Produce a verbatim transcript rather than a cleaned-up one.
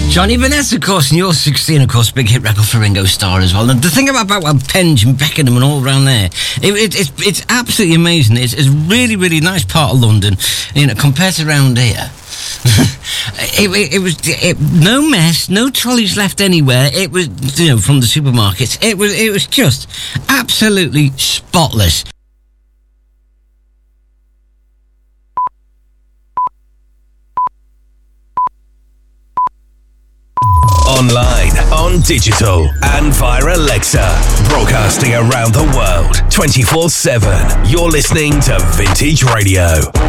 Johnny Vanessa, of course, and You're sixteen, of course, big hit record for Ringo Starr as well. And the thing about, about well, Penge and Beckenham and all around there, it, it, it's, it's absolutely amazing. It's, it's a really, really nice part of London, you know, compared to around here. it, it, it was it, no mess, no trolleys left anywhere. It was, you know, from the supermarkets. It was, it was just absolutely spotless. Online, on digital, and via Alexa. Broadcasting around the world, twenty-four seven. You're listening to Vintage Radio.